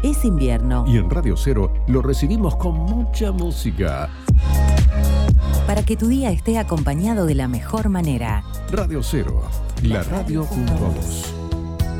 es invierno. Y en Radio Cero lo recibimos con mucha música. Para que tu día esté acompañado de la mejor manera. Radio Cero, la radio junto a vos.